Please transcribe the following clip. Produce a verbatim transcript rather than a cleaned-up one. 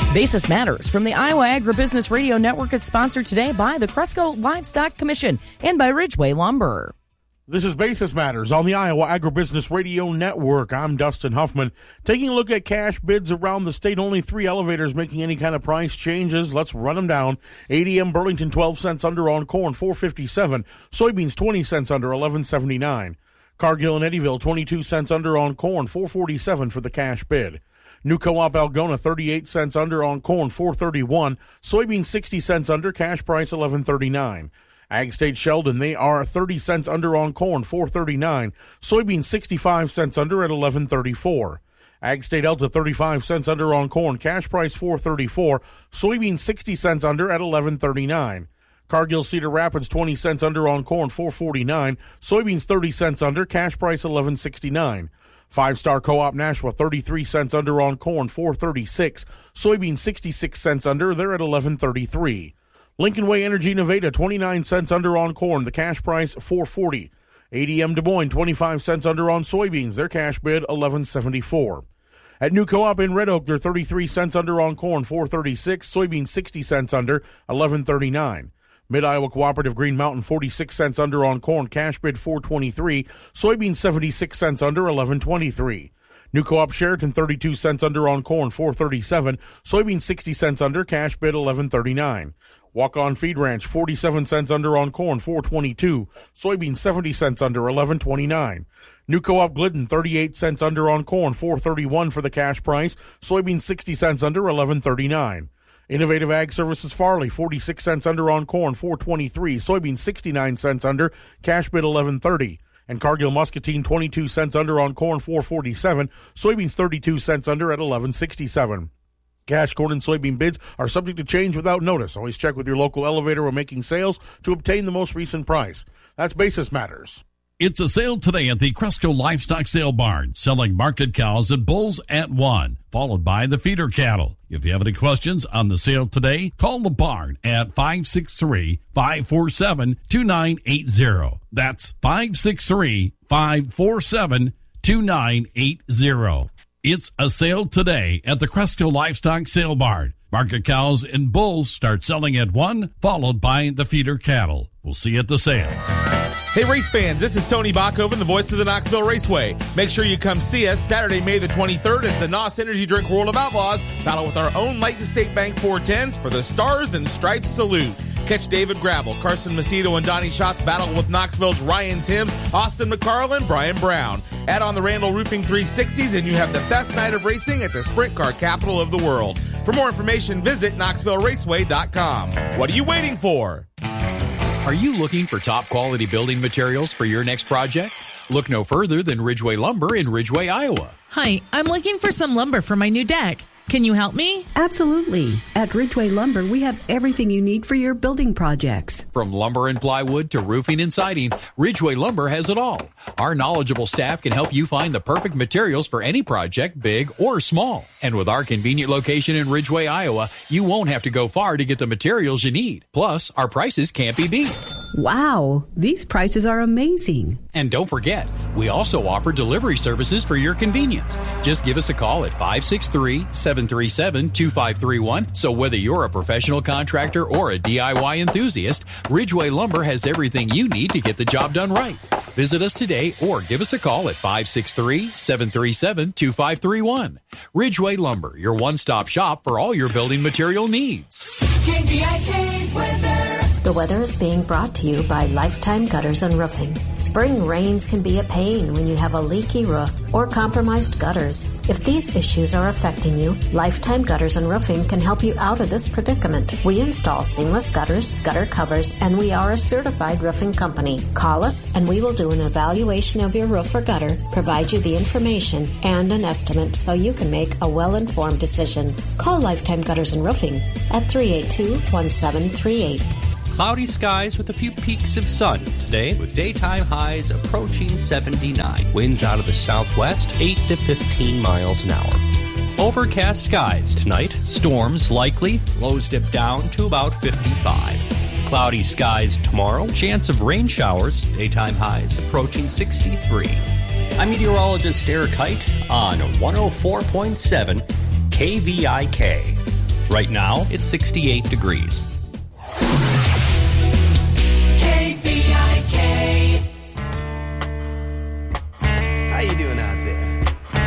Basis Matters from the Iowa Agribusiness Radio Network is sponsored today by the Cresco Livestock Commission and by Ridgeway Lumber. This is Basis Matters on the Iowa Agribusiness Radio Network. I'm Dustin Huffman. Taking a look at cash bids around the state, only three elevators making any kind of price changes. Let's run them down. A D M Burlington, twelve cents under on corn, four fifty-seven. Soybeans, twenty cents under, eleven seventy-nine. Cargill and Eddyville, twenty-two cents under on corn, four forty-seven for the cash bid. New Co-op Algona, thirty-eight cents under on corn, four thirty-one. Soybeans, sixty cents under, cash price, eleven thirty-nine. Ag State Sheldon, they are thirty cents under on corn, four thirty-nine. Soybeans, sixty-five cents under at eleven thirty-four. Ag State Elta, thirty-five cents under on corn, cash price, four thirty-four. Soybeans, sixty cents under at eleven thirty-nine. Cargill Cedar Rapids, twenty cents under on corn, four forty-nine. Soybeans, thirty cents under, cash price, eleven sixty-nine. Five Star Co-op Nashua, thirty-three cents under on corn, four thirty-six. Soybeans, sixty-six cents under, they're at eleven thirty-three. Lincoln Way Energy Nevada, twenty-nine cents under on corn, the cash price, four forty. A D M Des Moines, twenty-five cents under on soybeans, their cash bid, eleven seventy-four. At New Co-op in Red Oak, they're thirty-three cents under on corn, four thirty-six. Soybeans, sixty cents under, eleven thirty-nine. Mid-Iowa Cooperative Green Mountain, forty-six cents under on corn, cash bid four twenty-three. Soybeans, seventy-six cents under, eleven twenty-three. New Co-op Sheraton, thirty-two cents under on corn, four thirty-seven. Soybeans, sixty cents under, cash bid eleven thirty-nine. Walk-On Feed Ranch, forty-seven cents under on corn, four twenty-two. Soybeans, seventy cents under, eleven twenty-nine. New Co-op Glidden, thirty-eight cents under on corn, four thirty-one for the cash price. Soybeans, sixty cents under, eleven thirty-nine. Innovative Ag Services Farley, forty-six cents under on corn, four twenty-three. Soybeans, sixty-nine cents under, cash bid eleven thirty. And Cargill Muscatine, twenty-two cents under on corn, four forty-seven. Soybeans, thirty-two cents under at eleven sixty-seven. Cash corn and soybean bids are subject to change without notice. Always check with your local elevator when making sales to obtain the most recent price. That's Basis Matters. It's a sale today at the Cresco Livestock Sale Barn, selling market cows and bulls at one, followed by the feeder cattle. If you have any questions on the sale today, call the barn at five six three, five four seven, two nine eight zero. That's five six three, five four seven, two nine eight zero. It's a sale today at the Cresco Livestock Sale Barn. Market cows and bulls start selling at one, followed by the feeder cattle. We'll see you at the sale. Hey race fans, this is Tony Bachhoven, the voice of the Knoxville Raceway. Make sure you come see us Saturday, May the twenty-third as the N O S Energy Drink World of Outlaws battle with our own Light and State Bank four tens for the Stars and Stripes Salute. Catch David Gravel, Carson Macedo, and Donnie Schatz battle with Knoxville's Ryan Timms, Austin McCarlin, Brian Brown. Add on the Randall Roofing three sixties and you have the best night of racing at the sprint car capital of the world. For more information, visit knoxville raceway dot com. What are you waiting for? Are you looking for top quality building materials for your next project? Look no further than Ridgeway Lumber in Ridgeway, Iowa. Hi, I'm looking for some lumber for my new deck. Can you help me? Absolutely. At Ridgeway Lumber, we have everything you need for your building projects. From lumber and plywood to roofing and siding, Ridgeway Lumber has it all. Our knowledgeable staff can help you find the perfect materials for any project, big or small. And with our convenient location in Ridgeway, Iowa, you won't have to go far to get the materials you need. Plus, our prices can't be beat. Wow, these prices are amazing. And don't forget, we also offer delivery services for your convenience. Just give us a call at five six three, seven three seven, two five three one. So whether you're a professional contractor or a D I Y enthusiast, Ridgeway Lumber has everything you need to get the job done right. Visit us today or give us a call at five six three, seven three seven, two five three one. Ridgeway Lumber, your one-stop shop for all your building material needs. K V I K weather. The weather is being brought to you by Lifetime Gutters and Roofing. Spring rains can be a pain when you have a leaky roof or compromised gutters. If these issues are affecting you, Lifetime Gutters and Roofing can help you out of this predicament. We install seamless gutters, gutter covers, and we are a certified roofing company. Call us and we will do an evaluation of your roof or gutter, provide you the information and an estimate so you can make a well-informed decision. Call Lifetime Gutters and Roofing at three eight two, one seven three eight. Cloudy skies with a few peaks of sun today, with daytime highs approaching seventy-nine. Winds out of the southwest, eight to fifteen miles an hour. Overcast skies tonight, storms likely, lows dip down to about fifty-five. Cloudy skies tomorrow, chance of rain showers, daytime highs approaching sixty-three. I'm meteorologist Eric Height on one oh four point seven K V I K. Right now, it's sixty-eight degrees.